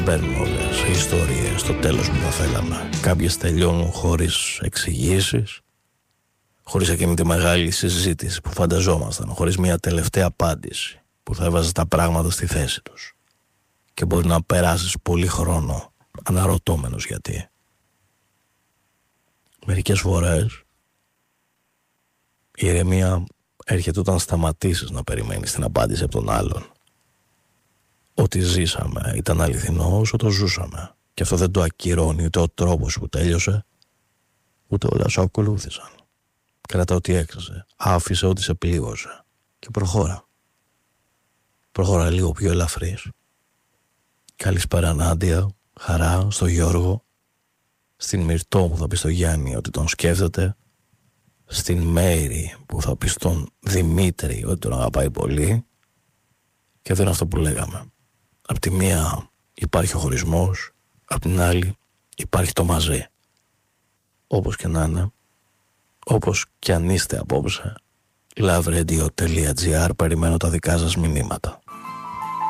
Μπαίνουν όλες οι ιστορίες στο τέλος που θα θέλαμε. Κάποιες τελειώνουν χωρίς εξηγήσεις, χωρίς εκείνη τη μεγάλη συζήτηση που φανταζόμασταν, χωρίς μια τελευταία απάντηση που θα έβαζε τα πράγματα στη θέση τους. Και μπορεί να περάσεις πολύ χρόνο αναρωτώμενος γιατί. Μερικές φορές η ηρεμία έρχεται όταν σταματήσεις να περιμένεις την απάντηση από τον άλλον. Ό,τι ζήσαμε ήταν αληθινό όσο το ζούσαμε. Και αυτό δεν το ακυρώνει ούτε ο τρόπος που τέλειωσε, ούτε όλα όσα ακολούθησαν. Κράτα ό,τι έξασε, άφησε ό,τι σε πλήγωσε και προχώρα. Προχώρα λίγο πιο ελαφρύς. Καλησπέρα Νάντια, χαρά στο Γιώργο, στην Μυρτώ που θα πει στο Γιάννη ότι τον σκέφτεται, στην Μέρη που θα πει στον Δημήτρη ότι τον αγαπάει πολύ. Και αυτό είναι αυτό που λέγαμε. Απ' τη μία υπάρχει ο χωρισμός, απ' την άλλη υπάρχει το μαζί. Όπως και να είναι, όπως και αν είστε απόψε, loveradio.gr, περιμένω τα δικά σας μηνύματα.